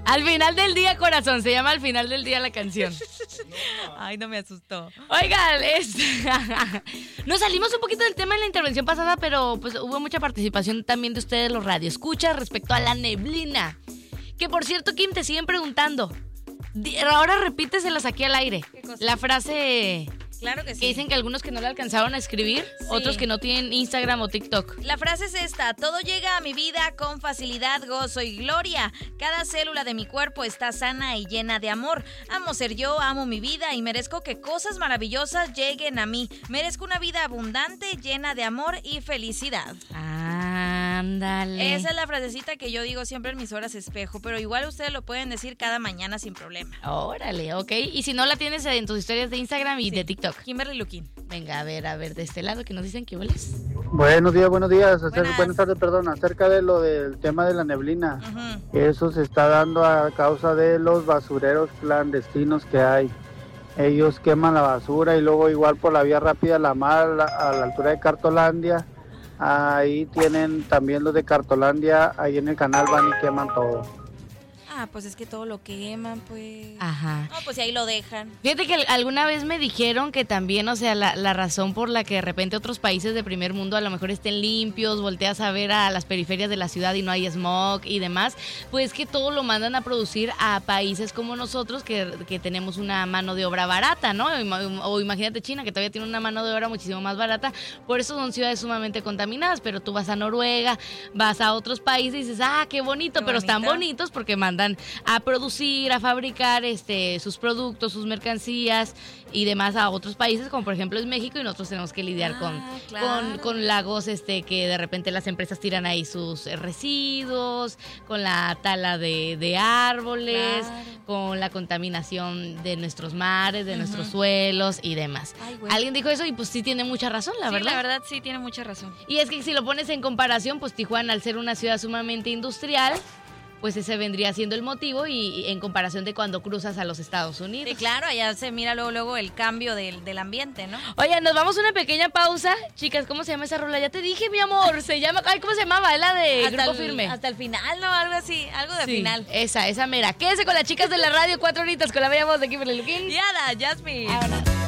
Al final del día, corazón, se llama Al final del día la canción. Ay, no me asustó. Oigan, nos salimos un poquito del tema en la intervención pasada, pero pues hubo mucha participación también de ustedes, los radioescuchas, respecto a la neblina. Que por cierto, Kim, te siguen preguntando. Ahora repíteselas aquí al aire. ¿Qué cosa? La frase... Claro que sí. Que dicen que algunos que no la alcanzaron a escribir, Sí. otros que no tienen Instagram o TikTok. La frase es esta: todo llega a mi vida con facilidad, gozo y gloria. Cada célula de mi cuerpo está sana y llena de amor. Amo ser yo, amo mi vida y merezco que cosas maravillosas lleguen a mí. Merezco una vida abundante, llena de amor y felicidad. Ándale. Esa es la frasecita que yo digo siempre en mis horas espejo, pero igual ustedes lo pueden decir cada mañana sin problema. Órale, ok. Y si no la tienes en tus historias de Instagram y de TikTok. Kimberly Luquín. Venga, a ver, de este lado que nos dicen que hueles. Buenos días. Buenas. Buenas tardes, perdón. Acerca de lo del tema de la neblina. Ujú. Eso se está dando a causa de los basureros clandestinos que hay. Ellos queman la basura y luego igual por la vía rápida La Mar, a la altura de Cartolandia. Ahí tienen también los de Cartolandia, ahí en el canal van y queman todo. Ah, pues es que todo lo queman, pues. Ajá. No, pues y ahí lo dejan. Fíjate que alguna vez me dijeron que también, o sea, la razón por la que de repente otros países de primer mundo a lo mejor estén limpios, volteas a ver a las periferias de la ciudad y no hay smog y demás, pues que todo lo mandan a producir a países como nosotros que tenemos una mano de obra barata, ¿no? O imagínate China, que todavía tiene una mano de obra muchísimo más barata, por eso son ciudades sumamente contaminadas, pero tú vas a Noruega, vas a otros países y dices, ah, qué bonito, Qué pero bonito. están bonitos porque mandan a producir, a fabricar sus productos, sus mercancías y demás a otros países, como por ejemplo es México, y nosotros tenemos que lidiar claro. con lagos que de repente las empresas tiran ahí sus residuos, con la tala de árboles, Claro. con la contaminación de nuestros mares, de nuestros suelos y demás. Ay, güey. Alguien dijo eso y pues sí tiene mucha razón, la Sí, verdad. la verdad sí tiene mucha razón. Y es que si lo pones en comparación, pues Tijuana, al ser una ciudad sumamente industrial, pues ese vendría siendo el motivo y en comparación de cuando cruzas a los Estados Unidos. Sí, claro, allá se mira luego el cambio del ambiente, ¿no? Oye, nos vamos a una pequeña pausa. Chicas, ¿cómo se llama esa rola? Ya te dije, mi amor. Se llama... Ay, ¿cómo se llamaba? Es la de Grupo Firme. Hasta el final, ¿no? Algo así, algo de Sí, final. esa mera. Quédese con las chicas de la radio, 4 horitas con la bella voz de Kimberly Luquín. Yada, Jasmine. Vámonos.